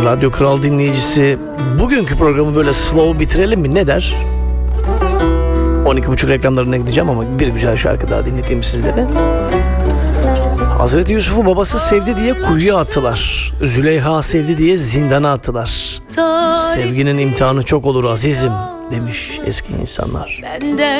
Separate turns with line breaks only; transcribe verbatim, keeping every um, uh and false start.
Radyo Kral dinleyicisi, bugünkü programı böyle slow bitirelim mi, ne der? on iki buçuk reklamlarına gideceğim ama bir güzel şarkı daha dinleteyim sizlere. Hazreti Yusuf'u babası sevdi diye kuyuya attılar. Züleyha sevdi diye zindana attılar. Sevginin imtihanı çok olur azizim demiş eski insanlar.